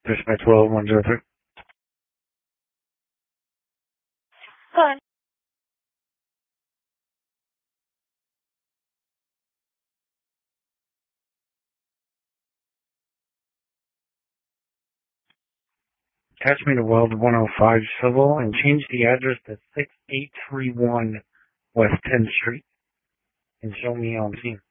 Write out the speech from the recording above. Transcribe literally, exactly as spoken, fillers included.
Dispatch twelve one zero three. Hi. Attach me to Weld one oh five Civil and change the address to six eight three one West tenth Street and show me on scene.